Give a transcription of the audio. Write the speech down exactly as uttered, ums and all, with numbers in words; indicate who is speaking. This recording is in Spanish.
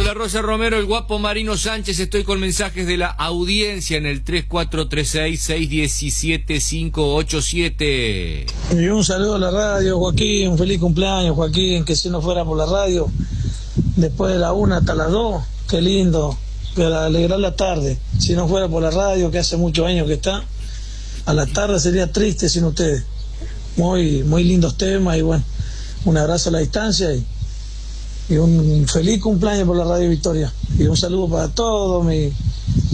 Speaker 1: la Rosa Romero, el guapo Marino Sánchez. Estoy con mensajes de la audiencia en el tres cuatro tres seis, seis uno siete, cinco ocho siete.
Speaker 2: Y un saludo a la radio, Joaquín, un feliz cumpleaños, Joaquín, que si no fuera por la radio, después de la una hasta las dos, qué lindo, para alegrar la tarde. Si no fuera por la radio, que hace muchos años que está, a la tarde sería triste sin ustedes. Muy, muy lindos temas y bueno, un abrazo a la distancia y, y un feliz cumpleaños por la Radio Victoria. Y un saludo para todos mis